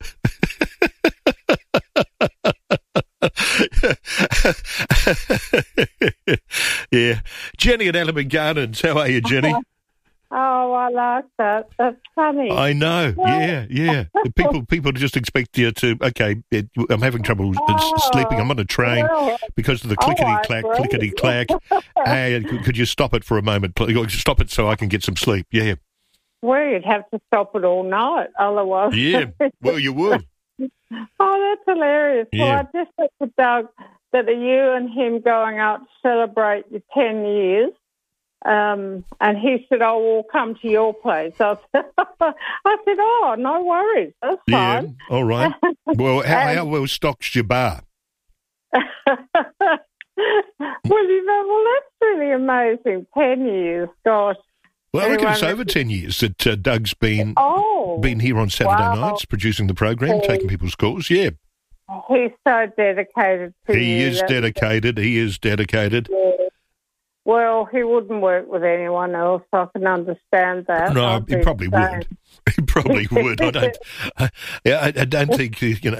Speaker 1: Yeah. Jenny at Alabama Gardens. How are you, Jenny?
Speaker 23: Oh, I like that. That's funny.
Speaker 1: I know. Yeah. People just expect you to, I'm having trouble sleeping. I'm on a train because of the clickety-clack. Hey, could you stop it for a moment? Stop it so I can get some sleep. Yeah.
Speaker 23: Well, you'd have to stop it all night, otherwise.
Speaker 1: Yeah, well, you would.
Speaker 23: Oh, that's hilarious.
Speaker 1: Yeah.
Speaker 23: Well, I just said to Doug that you and him going out to celebrate your 10 years, and he said, we'll come to your place. I said, oh, no worries. That's fine.
Speaker 1: Yeah, all right. Well, how well stock's your bar?
Speaker 23: Well, that's really amazing. 10 years, gosh.
Speaker 1: Well, I reckon it's over 10 years that Doug's been here on Saturday nights producing the program, taking people's calls. Yeah.
Speaker 23: He's so dedicated to you.
Speaker 1: He is dedicated.
Speaker 23: Yeah. Well, he wouldn't work with anyone else. I can understand that.
Speaker 1: No, he probably would. He probably would. I don't think,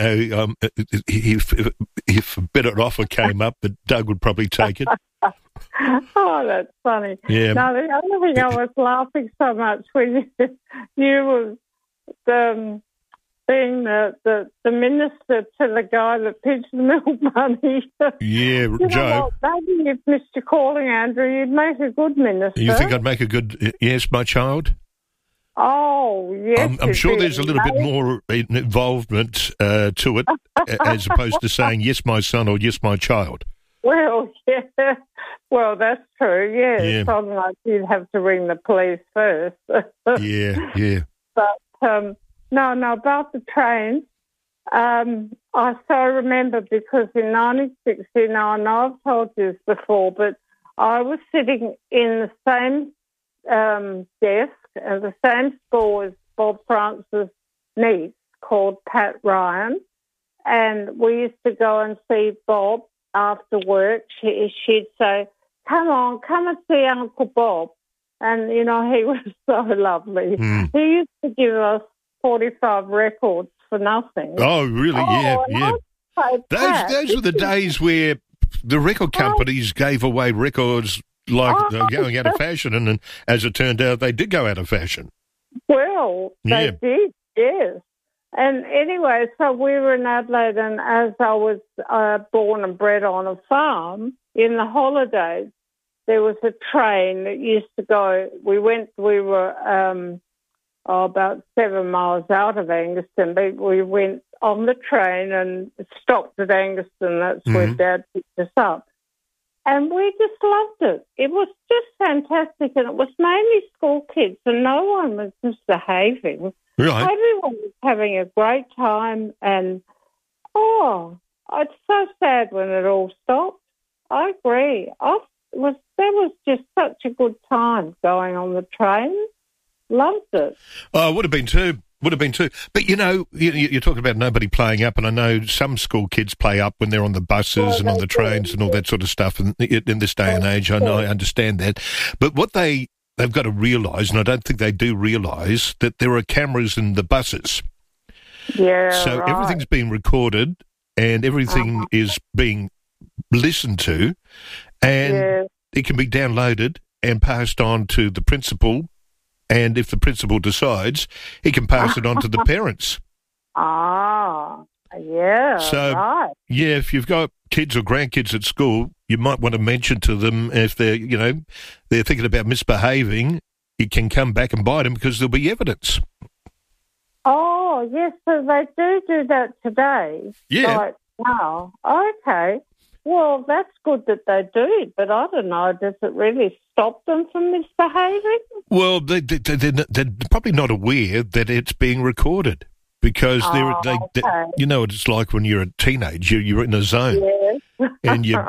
Speaker 1: if a better offer came up, that Doug would probably take it.
Speaker 23: Oh, that's funny.
Speaker 1: Yeah.
Speaker 23: No, the other thing, I was laughing so much when you was being the minister to the guy that pitched the milk money.
Speaker 1: Yeah,
Speaker 23: You know
Speaker 1: Joe.
Speaker 23: what? Maybe if Mr. Calling, Andrew, you'd make a good minister.
Speaker 1: You think I'd make a good yes, my child?
Speaker 23: Oh, yes.
Speaker 1: I'm
Speaker 23: you'd
Speaker 1: sure
Speaker 23: be
Speaker 1: there's a little bit
Speaker 23: amazing.
Speaker 1: more involvement to it, as opposed to saying yes, my son, or yes, my child.
Speaker 23: Well, yeah. Well, that's true, yeah.
Speaker 1: Yeah.
Speaker 23: Something like you'd have to ring the police first.
Speaker 1: Yeah.
Speaker 23: But, no, about the trains, I so remember because in 1969, I've told you this before, but I was sitting in the same desk at the same school as Bob Francis' niece called Pat Ryan, and we used to go and see Bob after work. She'd say, come and see Uncle Bob. And, you know, he was so lovely. He used to give us 45 records for nothing.
Speaker 1: Oh, really? Yeah. Those were the days where the record companies gave away records like they were going out of fashion, and as it turned out, they did go out of fashion.
Speaker 23: Well, they did, yes. And anyway, so we were in Adelaide, and as I was born and bred on a farm, in the holidays, there was a train that used to go. We were about 7 miles out of Angaston, but we went on the train and stopped at Angaston. That's where Dad picked us up. And we just loved it. It was just fantastic, and it was mainly school kids, and no one was misbehaving.
Speaker 1: Right.
Speaker 23: Everyone was having a great time, and, it's so sad when it all stopped. I agree. There was just such a good time going on the train. Loved it.
Speaker 1: Oh, would have been too. But, you know, you're talking about nobody playing up, and I know some school kids play up when they're on the buses and on the trains and all that sort of stuff in this day and age. I understand that. But what they've got to realise, and I don't think they do realise, that there are cameras in the buses.
Speaker 23: Yeah,
Speaker 1: so everything's being recorded and everything is being listened to, and it can be downloaded and passed on to the principal. And if the principal decides, he can pass it on to the parents.
Speaker 23: Ah, yeah,
Speaker 1: so,
Speaker 23: right.
Speaker 1: Yeah, if you've got kids or grandkids at school, you might want to mention to them if they're thinking about misbehaving, it can come back and bite them because there'll be evidence.
Speaker 23: Oh, yes, so they do that today.
Speaker 1: Yeah.
Speaker 23: Right now. Okay. Well, that's good that they do, but I don't know, does it really stop them from misbehaving?
Speaker 1: Well, they're probably not aware that it's being recorded because you know what it's like when you're a teenager, you're in a zone and you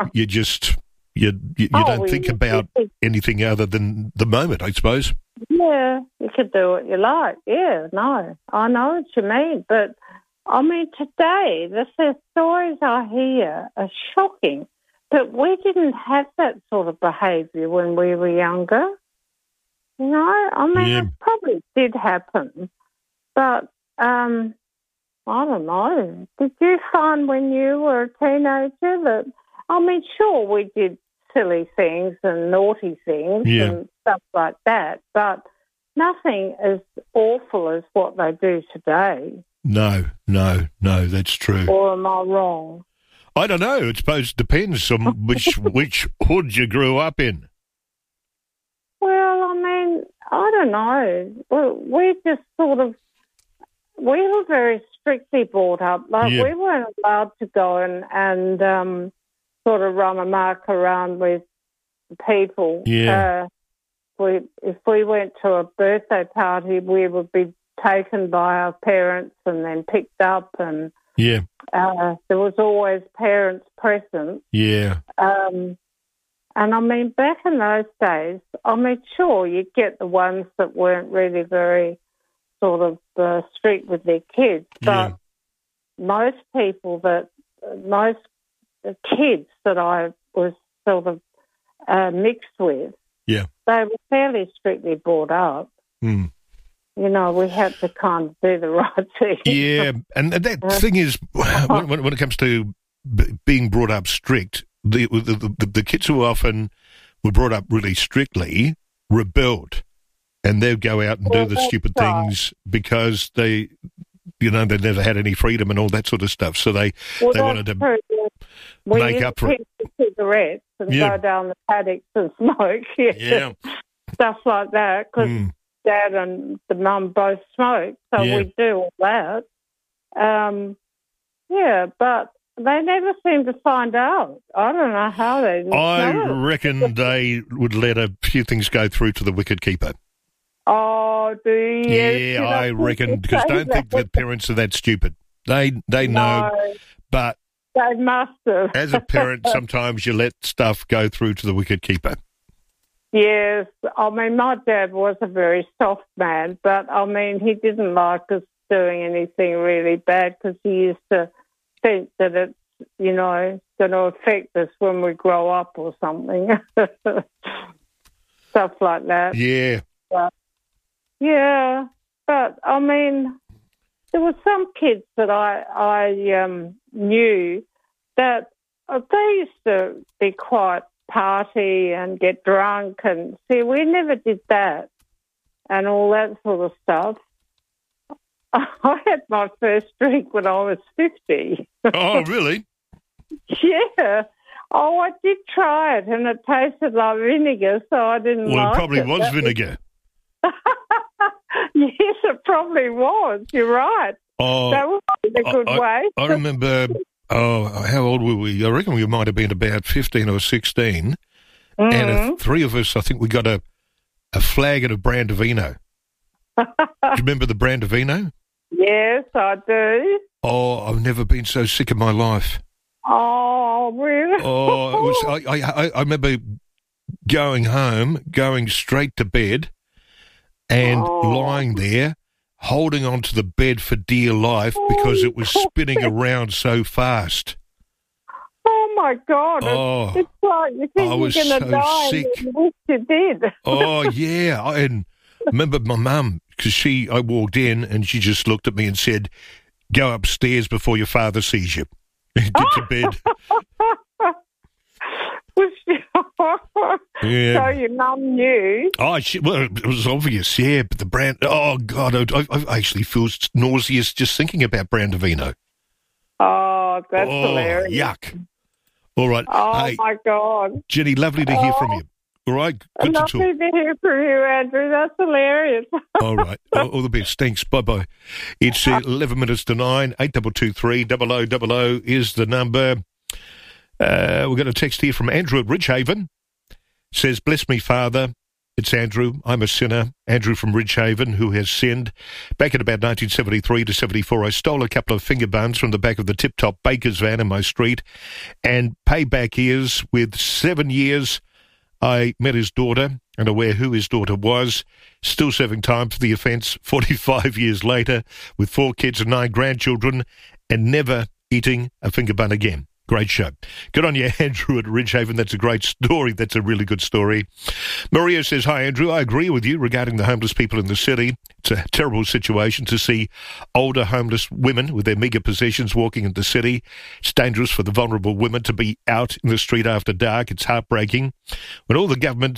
Speaker 1: don't think about anything other than the moment, I suppose.
Speaker 23: Yeah, you could do what you like. Yeah, no, I know what you mean, but I mean, today, the stories I hear are shocking, but we didn't have that sort of behaviour when we were younger. You know, I mean, it probably did happen, but I don't know. Did you find when you were a teenager that, I mean, sure, we did silly things and naughty things and stuff like that, but nothing as awful as what they do today.
Speaker 1: No, that's true.
Speaker 23: Or am I wrong?
Speaker 1: I don't know. I suppose it depends on which hood you grew up in.
Speaker 23: Well, I mean, I don't know. We just we were very strictly brought up. Like, we weren't allowed to go and sort of run amok around with people.
Speaker 1: Yeah.
Speaker 23: If we went to a birthday party, we would be taken by our parents and then picked up, and there was always parents present.
Speaker 1: Yeah.
Speaker 23: And I mean, back in those days, I mean, sure, you'd get the ones that weren't really very sort of strict with their kids, but most kids that I was sort of mixed with, they were fairly strictly brought up.
Speaker 1: Mm.
Speaker 23: You know, we had to kind of do the right thing.
Speaker 1: Yeah, and that thing is, when it comes to being brought up strict, the kids who often were brought up really strictly rebelled, and they'd go out and do the stupid things because they never had any freedom and all that sort of stuff. So they wanted to make up for it.
Speaker 23: Cigarettes and go down the paddocks and smoke.
Speaker 1: Yeah.
Speaker 23: Stuff like that, because Dad and the mum both smoke, so we do all that. But they never seem to find out. I don't know how they didn't know.
Speaker 1: Reckon they would let a few things go through to the wicket keeper.
Speaker 23: Oh, do you?
Speaker 1: Yeah, I reckon, because don't think that parents are that stupid. They know, but
Speaker 23: they must have.
Speaker 1: As a parent, sometimes you let stuff go through to the wicket keeper.
Speaker 23: Yes, I mean, my dad was a very soft man, but, I mean, he didn't like us doing anything really bad because he used to think that it's, going to affect us when we grow up or something. Stuff like that.
Speaker 1: Yeah.
Speaker 23: But, I mean, there were some kids that I knew that they used to be quite party and get drunk, and see, we never did that and all that sort of stuff. I had my first drink when I was 50.
Speaker 1: Oh, really?
Speaker 23: Yeah. Oh, I did try it, and it tasted like vinegar, so I didn't like it.
Speaker 1: Well, it probably was vinegar.
Speaker 23: Yes, it probably was. You're right.
Speaker 1: Oh,
Speaker 23: that was a good way.
Speaker 1: I remember... how old were we? I reckon we might have been about 15 or 16. And three of us, I think we got a flagon of Brandivino. Do you remember the Brandivino?
Speaker 23: Yes, I do.
Speaker 1: Oh, I've never been so sick in my life.
Speaker 23: Oh, really?
Speaker 1: Oh, it was. I remember going home, going straight to bed, and lying there, holding onto the bed for dear life because it was spinning around so fast.
Speaker 23: Oh, my God. It's like you think you're going to die
Speaker 1: sick.
Speaker 23: and you wish you did.
Speaker 1: Oh, yeah. And I remember my mum, because I walked in and she just looked at me and said, "Go upstairs before your father sees you. Get to bed." Yeah.
Speaker 23: So your mum knew.
Speaker 1: Oh, well, it was obvious, yeah, but the brand... Oh, God, I actually feel nauseous just thinking about Brandivino.
Speaker 23: Oh, that's hilarious.
Speaker 1: Yuck. All right.
Speaker 23: Oh,
Speaker 1: hey,
Speaker 23: my God.
Speaker 1: Jenny, lovely to hear from you. All right? Good
Speaker 23: lovely
Speaker 1: to talk.
Speaker 23: to hear from you, Andrew. That's hilarious.
Speaker 1: All right. All the best. Thanks. Bye-bye. It's 11 minutes to 9. 8223 0000 is the number. We've got a text here from Andrew at Ridgehaven. Says, "Bless me, Father." It's Andrew. I'm a sinner. Andrew from Ridgehaven, who has sinned. Back in about 1973 to 74, I stole a couple of finger buns from the back of the tip-top baker's van in my street. And payback is, with 7 years, I met his daughter and aware who his daughter was. Still serving time for the offence 45 years later, with 4 kids and 9 grandchildren, and never eating a finger bun again. Great show. Good on you, Andrew at Ridgehaven. That's a great story. That's a really good story. Maria says, "Hi, Andrew. I agree with you regarding the homeless people in the city. It's a terrible situation to see older homeless women with their meagre possessions walking in the city. It's dangerous for the vulnerable women to be out in the street after dark. It's heartbreaking. When will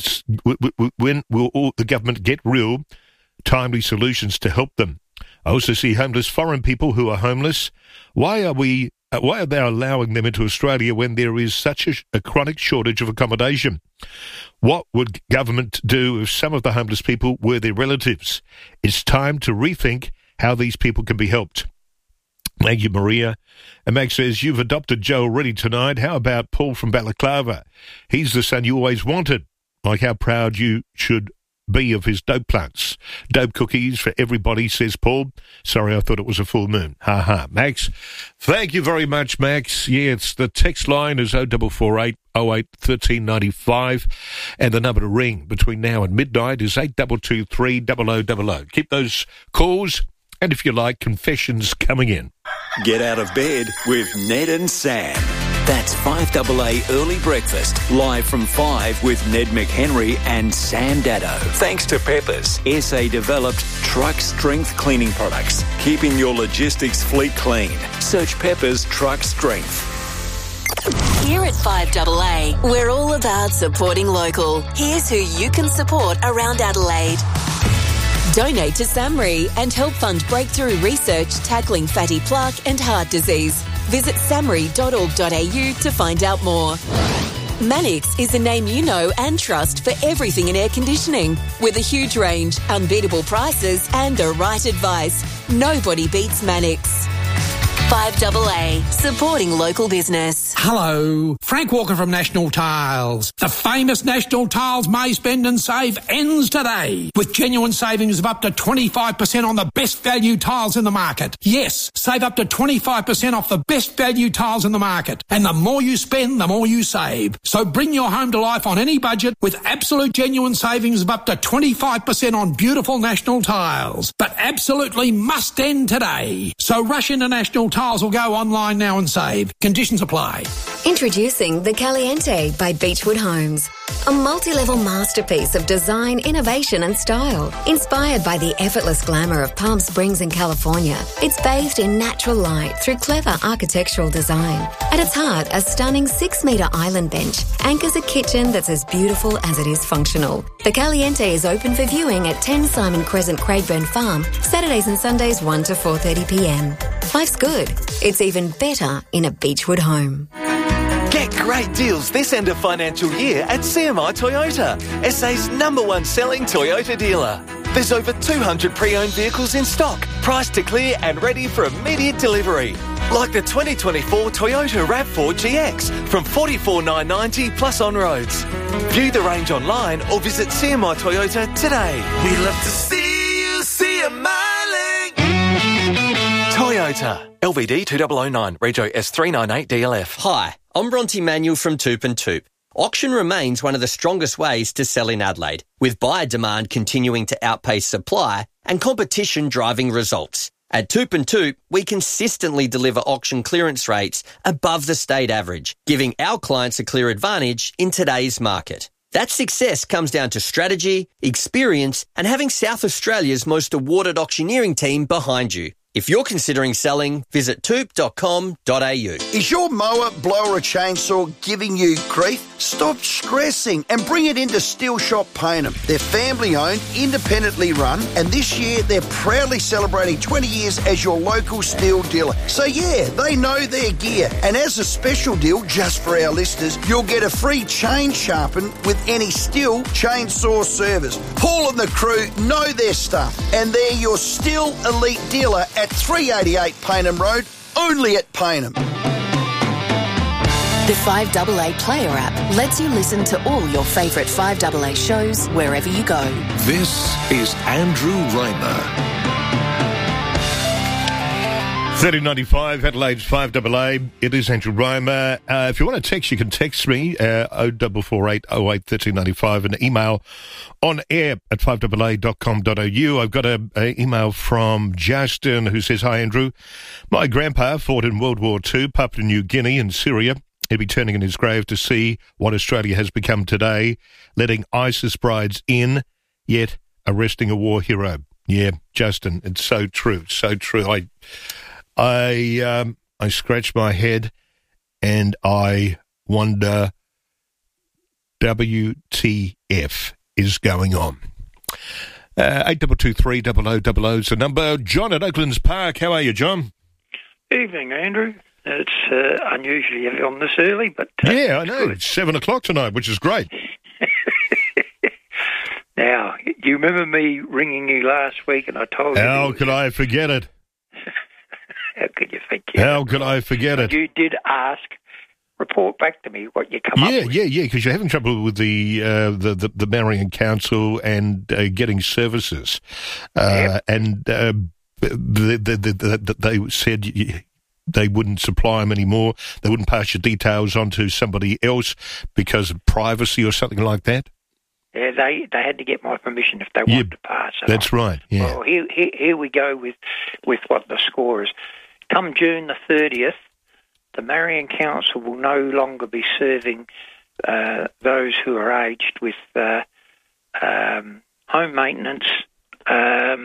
Speaker 1: all the government get real, timely solutions to help them? I also see homeless foreign people who are homeless. Why are they allowing them into Australia when there is such a chronic shortage of accommodation? What would government do if some of the homeless people were their relatives? It's time to rethink how these people can be helped." Thank you, Maria. And Max says, "You've adopted Joe already tonight. How about Paul from Balaclava? He's the son you always wanted. Like how proud you should be of his dope plants. Dope cookies for everybody," says Paul. Sorry, I thought it was a full moon. Ha ha. Max, thank you very much, Max. Yeah, it's the text line is 0448 08 1395, and the number to ring between now and midnight is 8223 0000. Keep those calls, and if you like, confessions coming in.
Speaker 4: Get out of bed with Ned and Sam. That's 5AA Early Breakfast, live from 5 with Ned McHenry and Sam Dado. Thanks to Peppers, SA-developed truck strength cleaning products, keeping your logistics fleet clean. Search Peppers Truck Strength.
Speaker 18: Here at 5AA, we're all about supporting local. Here's who you can support around Adelaide. Donate to SAMRI and help fund breakthrough research tackling fatty plaque and heart disease. Visit samri.org.au to find out more. Mannix is a name you know and trust for everything in air conditioning. With a huge range, unbeatable prices and the right advice. Nobody beats Mannix. 5AA, supporting local business.
Speaker 2: Hello, Frank Walker from National Tiles. The famous National Tiles May Spend and Save ends today with genuine savings of up to 25% on the best value tiles in the market. Yes, save up to 25% off the best value tiles in the market. And the more you spend, the more you save. So bring your home to life on any budget with absolute genuine savings of up to 25% on beautiful National Tiles. But absolutely must end today. So rush into National Tiles or go online now and save. Conditions apply.
Speaker 3: Introducing the Caliente by Beechwood Homes. A multi-level masterpiece of design, innovation and style. Inspired by the effortless glamour of Palm Springs in California, it's bathed in natural light through clever architectural design. At its heart, a stunning 6-metre island bench anchors a kitchen that's as beautiful as it is functional. The Caliente is open for viewing at 10 Simon Crescent, Craigburn Farm, Saturdays and Sundays 1 to 4:30pm. Life's good. It's even better in a Beechwood home.
Speaker 5: Get great deals this end of financial year at CMI Toyota, SA's #1 selling Toyota dealer. There's over 200 pre-owned vehicles in stock, priced to clear and ready for immediate delivery. Like the 2024 Toyota RAV4 GX from $44,990 plus on roads. View the range online or visit CMI Toyota today.
Speaker 16: We love to see you smiling.
Speaker 5: Toyota. LVD 2009, Rego S398DLF.
Speaker 24: Hi, I'm Bronte Manuel from Toop and Toop. Auction remains one of the strongest ways to sell in Adelaide, with buyer demand continuing to outpace supply and competition driving results. At Toop and Toop, we consistently deliver auction clearance rates above the state average, giving our clients a clear advantage in today's market. That success comes down to strategy, experience, and having South Australia's most awarded auctioneering team behind you. If you're considering selling, visit toop.com.au.
Speaker 25: Is your mower, blower or chainsaw giving you grief? Stop stressing and bring it into Steel Shop Payneham. They're family-owned, independently run, and this year they're proudly celebrating 20 years as your local steel dealer. So yeah, they know their gear. And as a special deal, just for our listeners, you'll get a free chain sharpen with any Steel chainsaw service. Paul and the crew know their stuff, and they're your Steel Elite dealer at 388 Payneham Road, only at Payneham.
Speaker 3: The 5AA Player app lets you listen to all your favourite 5AA shows wherever you go.
Speaker 20: This is Andrew Reimer.
Speaker 1: 3095 Adelaide's 5AA. It is Andrew Reimer. If you want to text, you can text me 0448 08 1395 and email on air at 5AA.com.au. I've got an email from Justin who says, "Hi Andrew, my grandpa fought in World War II, Papua New Guinea and Syria. He'd be turning in his grave to see what Australia has become today, letting ISIS brides in, yet arresting a war hero." Yeah, Justin, it's so true, so true. I scratch my head and I wonder, WTF is going on? 8223 0000 is the number. John at Oaklands Park. How are you, John?
Speaker 26: Evening, Andrew. It's unusually on this early, but...
Speaker 1: yeah, I know. It's 7 o'clock tonight, which is great.
Speaker 26: Now, do you remember me ringing you last week and I told you...
Speaker 1: How could I forget it?
Speaker 26: How could you forget it?
Speaker 1: How could I forget it?
Speaker 26: You did ask, report back to me what you come up with.
Speaker 1: Yeah, because you're having trouble with the Marion Council and getting services.
Speaker 26: Yep.
Speaker 1: And they said... they wouldn't supply them anymore. They wouldn't pass your details on to somebody else because of privacy or something like that.
Speaker 26: Yeah, they had to get my permission if they wanted to pass it.
Speaker 1: That's right. Yeah.
Speaker 26: Well, here we go with what the score is. Come June the 30th, the Marion Council will no longer be serving those who are aged with home maintenance,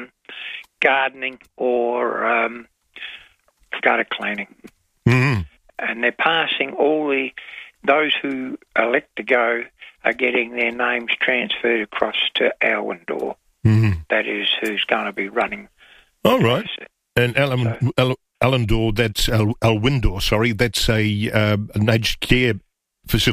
Speaker 26: gardening, or gutter cleaning.
Speaker 1: Mm-hmm.
Speaker 26: and they're passing those who elect to go are getting their names transferred across to Alwindor.
Speaker 1: Mm-hmm.
Speaker 26: That is who's going to be running.
Speaker 1: All right. And Alwindor, that's Alwindor, sorry, that's an aged care